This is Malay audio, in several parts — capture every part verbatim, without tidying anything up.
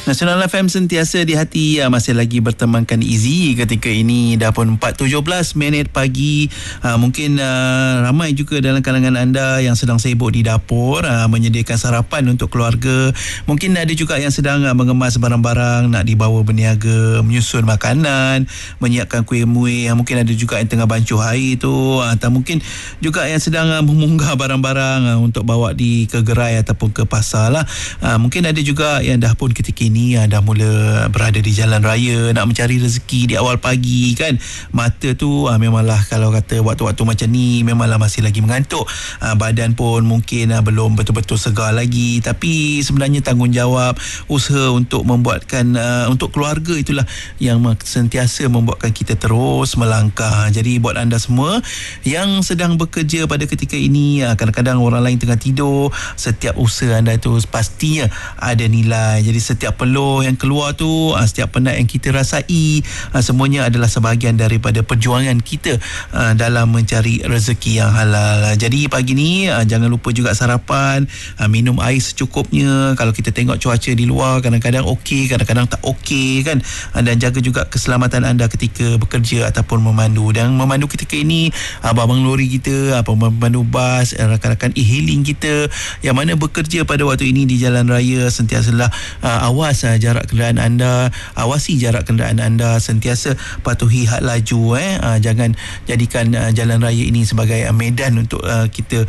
Nasional F M sentiasa di hati, ya, masih lagi bertemankan Izzy ketika ini. Dah pun empat tujuh belas minit pagi. Ha, mungkin uh, ramai juga dalam kalangan anda yang sedang sibuk di dapur, uh, menyediakan sarapan untuk keluarga. Mungkin ada juga yang sedang uh, mengemas barang-barang nak dibawa berniaga, menyusun makanan, menyiapkan kuih-muih. Mungkin ada juga yang tengah bancuh air tu, atau mungkin juga yang sedang uh, memunggah barang-barang uh, untuk bawa di ke gerai ataupun ke pasar lah. Uh, mungkin ada juga yang dah pun ketika ini Ni dah mula berada di jalan raya nak mencari rezeki di awal pagi kan. Mata tu aa, memanglah kalau kata waktu-waktu macam ni memanglah masih lagi mengantuk. Aa, badan pun mungkin aa, belum betul-betul segar lagi, tapi sebenarnya tanggungjawab usaha untuk membuatkan aa, untuk keluarga itulah yang sentiasa membuatkan kita terus melangkah. Jadi buat anda semua yang sedang bekerja pada ketika ini, aa, kadang-kadang orang lain tengah tidur, setiap usaha anda itu pastinya ada nilai. Jadi setiap peluh yang keluar tu, setiap penat yang kita rasai, semuanya adalah sebahagian daripada perjuangan kita dalam mencari rezeki yang halal. Jadi pagi ni jangan lupa juga sarapan, minum air secukupnya. Kalau kita tengok cuaca di luar kadang-kadang okey, kadang-kadang tak okey kan. Dan jaga juga keselamatan anda ketika bekerja ataupun memandu. Dan memandu ketika ini, abang-abang lori kita, apa memandu bas, rakan-rakan e-hailing kita yang mana bekerja pada waktu ini di jalan raya, sentiasalah uh, awas uh, jarak kenderaan anda, awasi jarak kenderaan anda, sentiasa patuhi had laju, eh uh, jangan jadikan uh, jalan raya ini sebagai uh, medan untuk uh, kita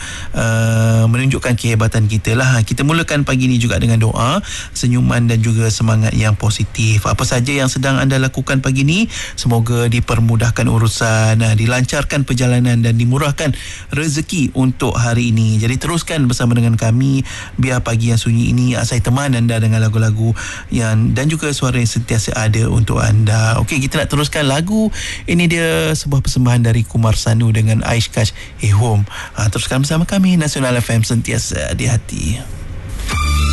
uh, menunjukkan kehebatan kita lah. Kita mulakan pagi ini juga dengan doa, senyuman dan juga semangat yang positif. Apa saja yang sedang anda lakukan pagi ini, semoga dipermudahkan urusan, uh, dilancarkan perjalanan dan dimurahkan rezeki untuk hari ini. Jadi teruskan bersama dengan kami, biar pagi yang sunyi ini uh, saya teman anda dengan lagu-lagu yang dan juga suara yang sentiasa ada untuk anda. Okey, kita nak teruskan lagu. Ini dia sebuah persembahan dari Kumar Sanu dengan Aish Kash Hey Home. Ha, teruskan bersama kami, Nasional F M sentiasa di hati.